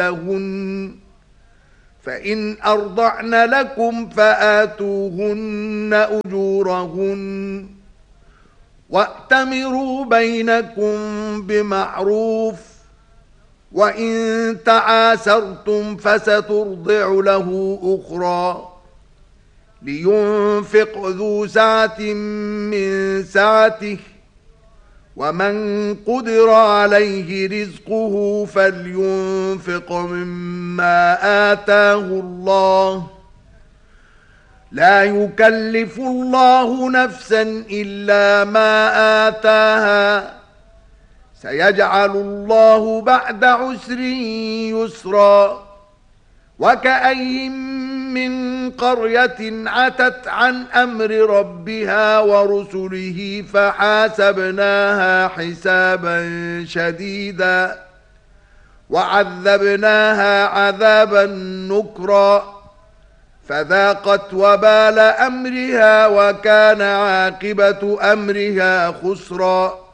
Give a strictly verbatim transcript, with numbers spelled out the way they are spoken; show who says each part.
Speaker 1: لهن فإن أرضعن لكم فآتوهن أجورهن وأتمروا بينكم بمعروف وإن تعاسرتم فسترضع له أخرى لينفق ذو سعة من سعته ومن قدر عليه رزقه فلينفق مما آتاه الله لا يكلف الله نفسا إلا ما آتاها سيجعل الله بعد عسر يسرا وكأي من قرية عتت عن أمر ربها ورسله فحاسبناها حسابا شديدا وعذبناها عذابا نكرا فذاقت وبال أمرها وكان عاقبة أمرها خسرا